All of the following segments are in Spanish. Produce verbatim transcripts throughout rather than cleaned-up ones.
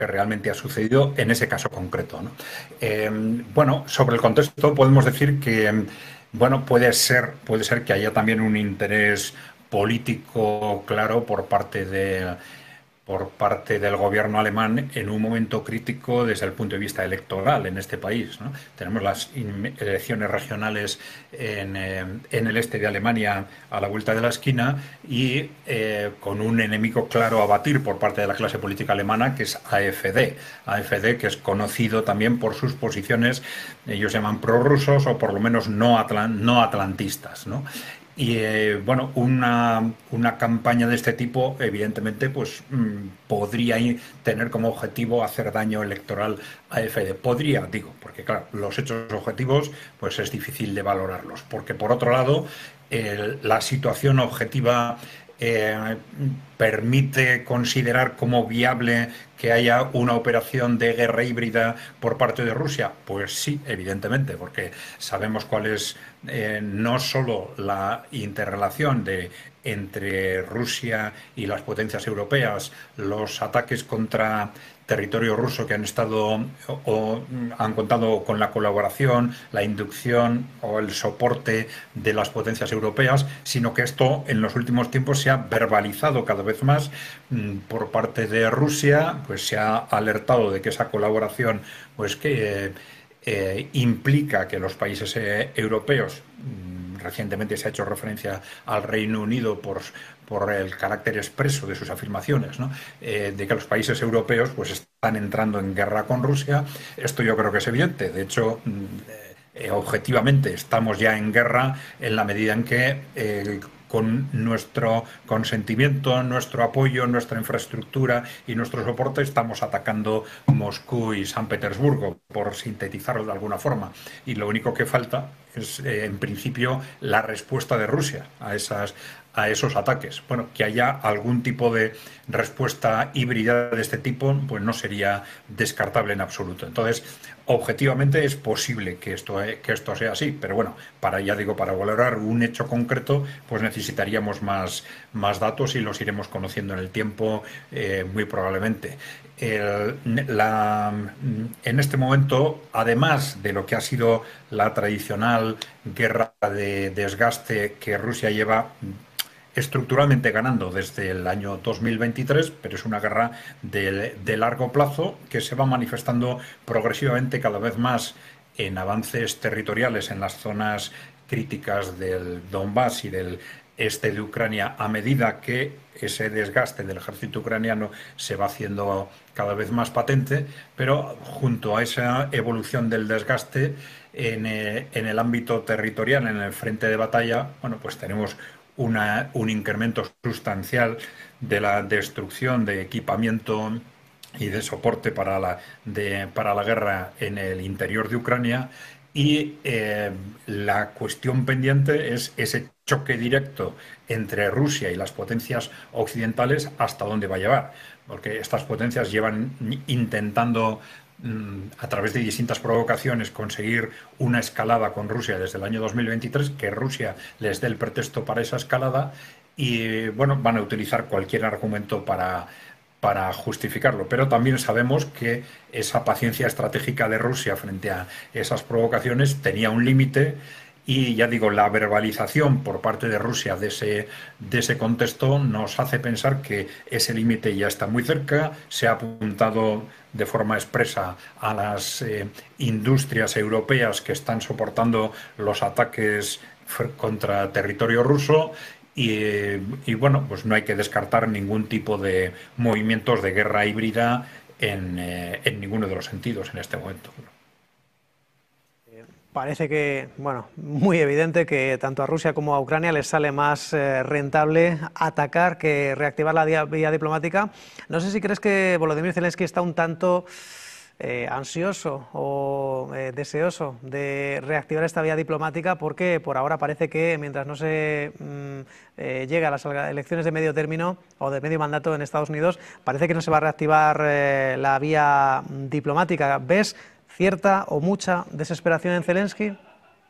que realmente ha sucedido en ese caso concreto, ¿no? Eh, bueno, sobre el contexto podemos decir que, bueno, puede ser, puede ser que haya también un interés político claro por parte de por parte del gobierno alemán en un momento crítico desde el punto de vista electoral en este país, ¿no? Tenemos las elecciones regionales en, eh, en el este de Alemania a la vuelta de la esquina y eh, con un enemigo claro a batir por parte de la clase política alemana, que es AfD. AfD, que es conocido también por sus posiciones, ellos llaman prorrusos o por lo menos no, atlan, no atlantistas, ¿no? Y eh, bueno, una, una campaña de este tipo, evidentemente, pues mmm, podría tener como objetivo hacer daño electoral a AfD. Podría, digo, porque claro, los hechos objetivos, pues es difícil de valorarlos. Porque por otro lado, el, la situación objetiva eh, permite considerar como viable que haya una operación de guerra híbrida por parte de Rusia. Pues sí, evidentemente, porque sabemos cuál es eh, no solo la interrelación de entre Rusia y las potencias europeas, los ataques contra territorio ruso que han estado o, o han contado con la colaboración, la inducción o el soporte de las potencias europeas, sino que esto en los últimos tiempos se ha verbalizado cada vez más mmm, por parte de Rusia, pues se ha alertado de que esa colaboración, pues que eh, eh, implica que los países eh, europeos, mmm, recientemente se ha hecho referencia al Reino Unido por por el carácter expreso de sus afirmaciones, ¿no? Eh, de que los países europeos pues están entrando en guerra con Rusia. Esto yo creo que es evidente. De hecho, eh, objetivamente estamos ya en guerra en la medida en que eh, con nuestro consentimiento, nuestro apoyo, nuestra infraestructura y nuestro soporte estamos atacando Moscú y San Petersburgo, por sintetizarlo de alguna forma. Y lo único que falta es, eh, en principio, la respuesta de Rusia a esas a esos ataques. Bueno, que haya algún tipo de respuesta híbrida de este tipo, pues no sería descartable en absoluto. Entonces, objetivamente es posible que esto, que esto sea así, pero bueno, para, ya digo, para valorar un hecho concreto, pues necesitaríamos más, más datos y los iremos conociendo en el tiempo, eh, muy probablemente. El, la, en este momento, además de lo que ha sido la tradicional guerra de desgaste que Rusia lleva estructuralmente ganando desde el año dos mil veintitrés, pero es una guerra de, de largo plazo que se va manifestando progresivamente cada vez más en avances territoriales en las zonas críticas del Donbass y del este de Ucrania, a medida que ese desgaste del ejército ucraniano se va haciendo cada vez más patente, pero junto a esa evolución del desgaste en, eh, en el ámbito territorial, en el frente de batalla, bueno, pues tenemos Una, un incremento sustancial de la destrucción de equipamiento y de soporte para la, de, para la guerra en el interior de Ucrania y eh, la cuestión pendiente es ese choque directo entre Rusia y las potencias occidentales, hasta dónde va a llevar, porque estas potencias llevan intentando a través de distintas provocaciones conseguir una escalada con Rusia desde el año dos mil veintitrés, que Rusia les dé el pretexto para esa escalada y bueno, van a utilizar cualquier argumento para, para justificarlo. Pero también sabemos que esa paciencia estratégica de Rusia frente a esas provocaciones tenía un límite. Y ya digo, la verbalización por parte de Rusia de ese, de ese contexto nos hace pensar que ese límite ya está muy cerca, se ha apuntado de forma expresa a las eh, industrias europeas que están soportando los ataques contra territorio ruso y, y bueno, pues no hay que descartar ningún tipo de movimientos de guerra híbrida en, eh, en ninguno de los sentidos en este momento. Parece que, bueno, muy evidente que tanto a Rusia como a Ucrania les sale más eh, rentable atacar que reactivar la vía, vía diplomática. No sé si crees que Volodymyr Zelensky está un tanto eh, ansioso o eh, deseoso de reactivar esta vía diplomática, porque por ahora parece que mientras no se mm, eh, llegue a las elecciones de medio término o de medio mandato en Estados Unidos, parece que no se va a reactivar eh, la vía diplomática. ¿Ves cierta o mucha desesperación en Zelensky?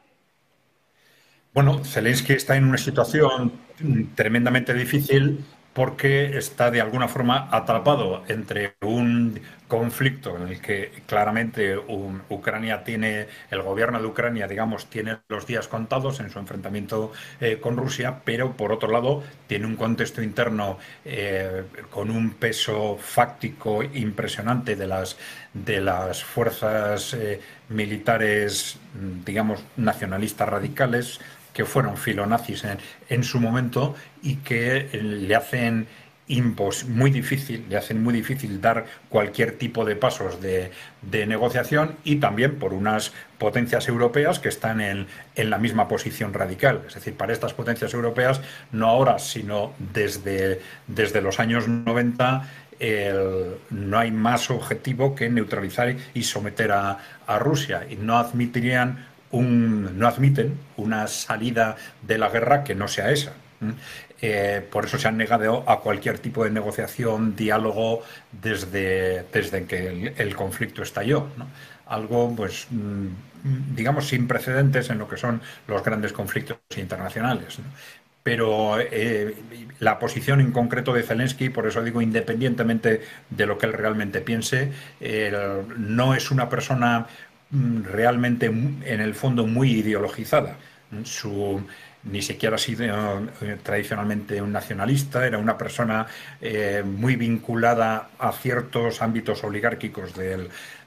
Bueno, Zelensky está en una situación tremendamente difícil porque está de alguna forma atrapado entre un conflicto en el que claramente un- Ucrania tiene, el gobierno de Ucrania, digamos, tiene los días contados en su enfrentamiento eh, con Rusia, pero por otro lado tiene un contexto interno eh, con un peso fáctico impresionante de las, de las fuerzas eh, militares, mm, digamos, nacionalistas radicales, que fueron filonazis en, en su momento y que eh, le hacen impos muy difícil, le hacen muy difícil dar cualquier tipo de pasos de, de negociación, y también por unas potencias europeas que están en, en la misma posición radical. Es decir, para estas potencias europeas, no ahora, sino desde, desde los años noventa, el- no hay más objetivo que neutralizar y someter a, a Rusia, y no admitirían un, no admiten una salida de la guerra que no sea esa. ¿Mm? Eh, por eso se han negado a cualquier tipo de negociación, diálogo, desde, desde que el, el conflicto estalló, ¿no? Algo, pues, mm, digamos, sin precedentes en lo que son los grandes conflictos internacionales, ¿no? Pero eh, la posición en concreto de Zelensky, por eso digo, independientemente de lo que él realmente piense, eh, no es una persona mm, realmente, mm, en el fondo, muy ideologizada. Su, Ni siquiera ha sido eh, tradicionalmente un nacionalista, era una persona eh, muy vinculada a ciertos ámbitos oligárquicos del,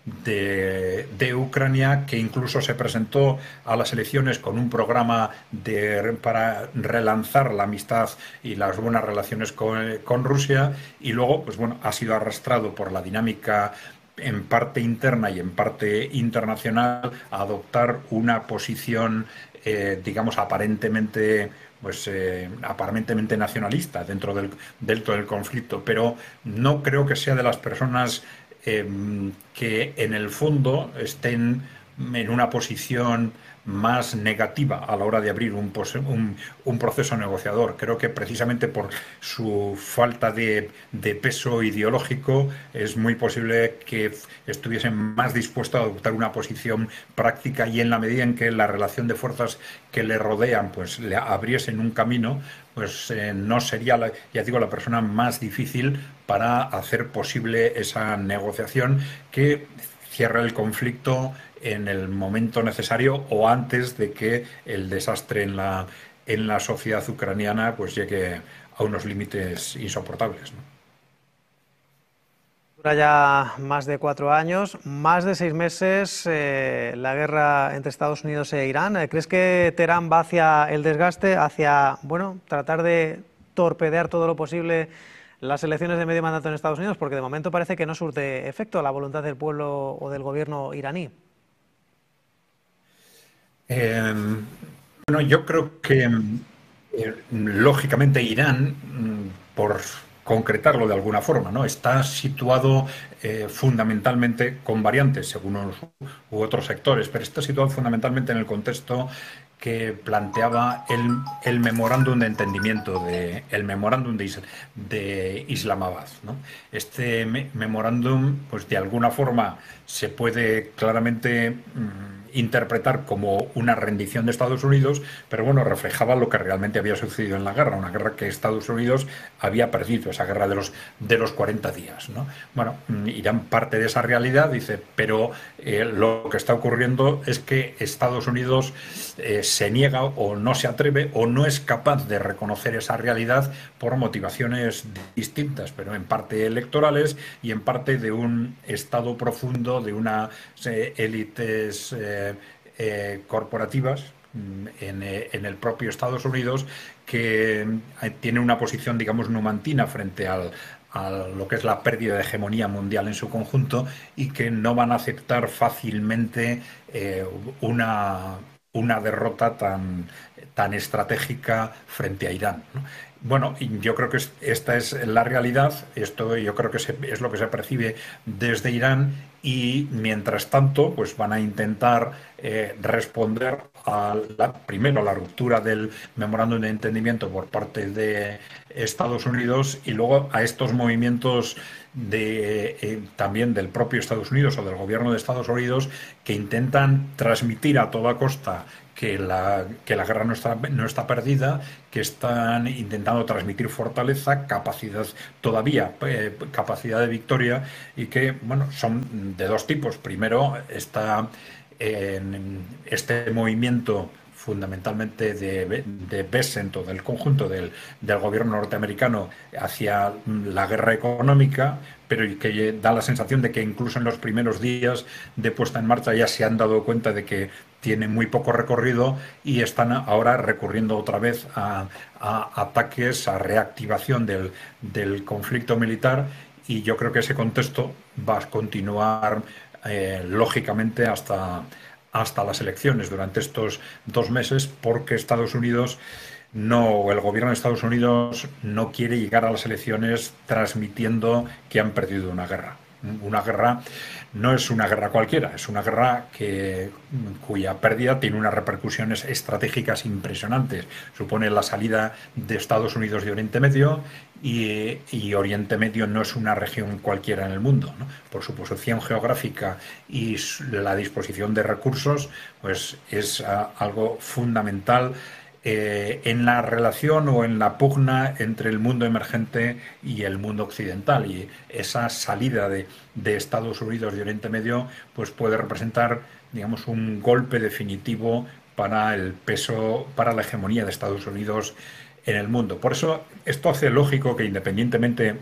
de, de Ucrania, que incluso se presentó a las elecciones con un programa de, para relanzar la amistad y las buenas relaciones con, con Rusia, y luego, pues bueno, ha sido arrastrado por la dinámica en parte interna y en parte internacional a adoptar una posición, eh, digamos, aparentemente, pues, eh, aparentemente nacionalista dentro del, dentro del conflicto, pero no creo que sea de las personas eh, que en el fondo estén en una posición más negativa a la hora de abrir un, un, un proceso negociador. Creo que precisamente por su falta de, de, peso ideológico es muy posible que estuviesen más dispuestos a adoptar una posición práctica, y en la medida en que la relación de fuerzas que le rodean pues le abriesen un camino, pues eh, no sería, la, ya digo, la persona más difícil para hacer posible esa negociación que cierre el conflicto en el momento necesario o antes de que el desastre en la, en la sociedad ucraniana pues llegue a unos límites insoportables, ¿no? Dura ya más de cuatro años, más de seis meses eh, la guerra entre Estados Unidos e Irán. Eh, ¿Crees que Teherán va hacia el desgaste, hacia, bueno, tratar de torpedear todo lo posible las elecciones de medio mandato en Estados Unidos? Porque de momento parece que no surte efecto la voluntad del pueblo o del gobierno iraní. Eh, bueno, yo creo que eh, lógicamente Irán, mm, por concretarlo de alguna forma, ¿no? Está situado eh, fundamentalmente con variantes según unos u otros sectores, pero está situado fundamentalmente en el contexto que planteaba el, el memorándum de entendimiento, de, el memorándum de, Is- de Islamabad, ¿no? Este me- memorándum, pues de alguna forma se puede claramente mm, interpretar como una rendición de Estados Unidos, pero bueno, reflejaba lo que realmente había sucedido en la guerra, una guerra que Estados Unidos había perdido, esa guerra de los, de los cuarenta días, ¿no? Bueno, mm, Irán parte de esa realidad, dice, pero eh, lo que está ocurriendo es que Estados Unidos eh, se niega o no se atreve o no es capaz de reconocer esa realidad por motivaciones distintas, pero en parte electorales y en parte de un estado profundo, de unas eh, élites eh, eh, corporativas mm, en, eh, en el propio Estados Unidos, que eh, tiene una posición, digamos, numantina frente al, a lo que es la pérdida de hegemonía mundial en su conjunto, y que no van a aceptar fácilmente eh, una, una derrota tan, tan estratégica frente a Irán, ¿no? Bueno, yo creo que esta es la realidad, esto yo creo que es lo que se percibe desde Irán, y mientras tanto pues van a intentar eh, responder a la, primero a la ruptura del memorándum de entendimiento por parte de Estados Unidos, y luego a estos movimientos de, eh, también del propio Estados Unidos o del gobierno de Estados Unidos, que intentan transmitir a toda costa que la, que la guerra no está, no está perdida, que están intentando transmitir fortaleza, capacidad todavía, eh, capacidad de victoria, y que, bueno, son de dos tipos. Primero está en este movimiento fundamentalmente de, de Bessent o del conjunto del, del gobierno norteamericano hacia la guerra económica, pero que da la sensación de que incluso en los primeros días de puesta en marcha ya se han dado cuenta de que tiene muy poco recorrido y están ahora recurriendo otra vez a, a ataques, a reactivación del, del conflicto militar, y yo creo que ese contexto va a continuar eh, lógicamente hasta hasta las elecciones durante estos dos meses, porque Estados Unidos no, el gobierno de Estados Unidos no quiere llegar a las elecciones transmitiendo que han perdido una guerra. Una guerra no es una guerra cualquiera, es una guerra que, cuya pérdida tiene unas repercusiones estratégicas impresionantes. Supone la salida de Estados Unidos de Oriente Medio, y, y Oriente Medio no es una región cualquiera en el mundo, ¿no? Por su posición geográfica y la disposición de recursos, pues es a, algo fundamental eh, en la relación o en la pugna entre el mundo emergente y el mundo occidental. Y esa salida de, de Estados Unidos de Oriente Medio pues puede representar, digamos, un golpe definitivo para el peso, para la hegemonía de Estados Unidos en el mundo. Por eso esto hace lógico que, independientemente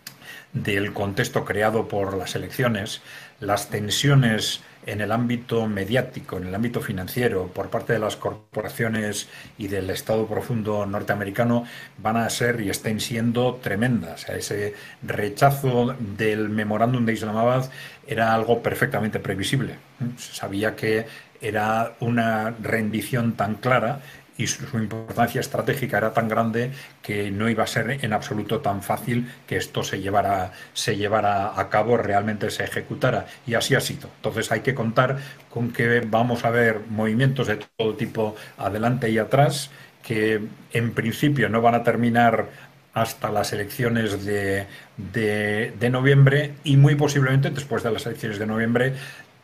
del contexto creado por las elecciones, las tensiones en el ámbito mediático, en el ámbito financiero, por parte de las corporaciones y del Estado profundo norteamericano, van a ser y estén siendo tremendas. Ese rechazo del memorándum de Islamabad era algo perfectamente previsible. Se sabía que era una rendición tan clara y su, su importancia estratégica era tan grande que no iba a ser en absoluto tan fácil que esto se llevara, se llevara a cabo, realmente se ejecutara. Y así ha sido. Entonces hay que contar con que vamos a ver movimientos de todo tipo adelante y atrás, que en principio no van a terminar hasta las elecciones de, de, de noviembre, y muy posiblemente después de las elecciones de noviembre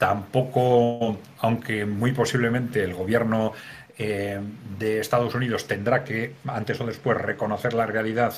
tampoco, aunque muy posiblemente el gobierno eh, de Estados Unidos tendrá que, antes o después, reconocer la realidad,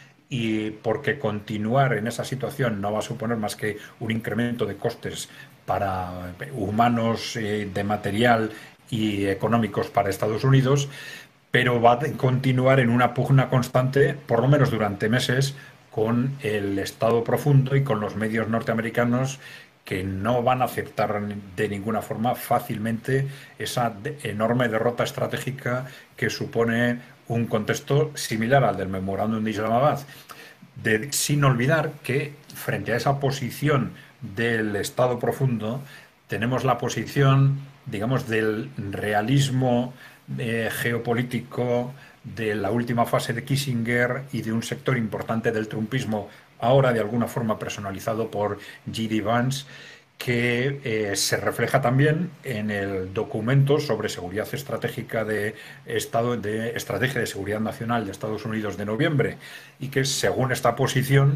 y porque continuar en esa situación no va a suponer más que un incremento de costes para humanos, eh, de material y económicos para Estados Unidos, pero va a continuar en una pugna constante, por lo menos durante meses, con el Estado profundo y con los medios norteamericanos, que no van a aceptar de ninguna forma fácilmente esa de- enorme derrota estratégica que supone un contexto similar al del memorándum de Islamabad. De- sin olvidar que, frente a esa posición del Estado profundo, tenemos la posición, digamos, del realismo eh, geopolítico de la última fase de Kissinger y de un sector importante del trumpismo, ahora de alguna forma personalizado por G D Vance, que eh, se refleja también en el documento sobre seguridad estratégica de Estado, de Estrategia de Seguridad Nacional de Estados Unidos de noviembre, y que, según esta posición,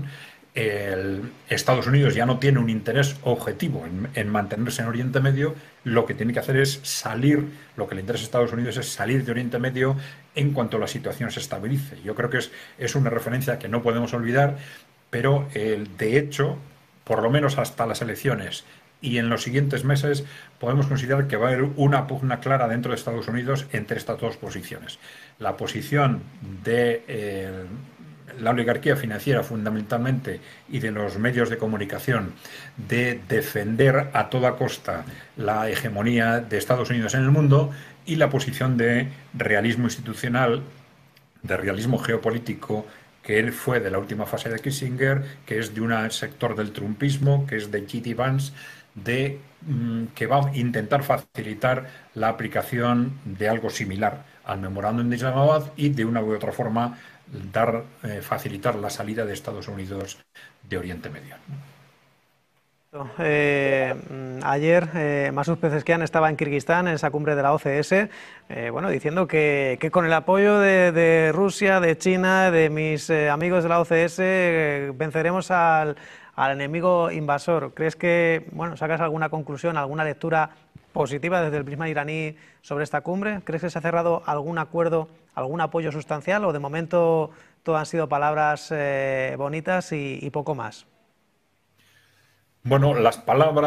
el Estados Unidos ya no tiene un interés objetivo en, en mantenerse en Oriente Medio. Lo que tiene que hacer es salir, lo que le interesa a Estados Unidos es salir de Oriente Medio en cuanto la situación se estabilice. Yo creo que es, es una referencia que no podemos olvidar, pero eh, de hecho, por lo menos hasta las elecciones y en los siguientes meses, podemos considerar que va a haber una pugna clara dentro de Estados Unidos entre estas dos posiciones. La posición de eh, la oligarquía financiera, fundamentalmente, y de los medios de comunicación, de defender a toda costa la hegemonía de Estados Unidos en el mundo, y la posición de realismo institucional, de realismo geopolítico, que él fue de la última fase de Kissinger, que es de un sector del trumpismo, que es de G D Vance, de, mm, que va a intentar facilitar la aplicación de algo similar al memorándum de Islamabad, y de una u otra forma dar, eh, facilitar la salida de Estados Unidos de Oriente Medio. Eh, mm, ayer eh, Masud Pezeshkian estaba en Kirguistán, en esa cumbre de la O C S, eh, bueno, diciendo que, que con el apoyo de, de Rusia, de China, de mis eh, amigos de la O C S, eh, venceremos al, al enemigo invasor. ¿Crees que, bueno, sacas alguna conclusión, alguna lectura positiva desde el prisma iraní sobre esta cumbre? ¿Crees que se ha cerrado algún acuerdo, algún apoyo sustancial o de momento todo han sido palabras eh, bonitas y, y poco más? Bueno, las palabras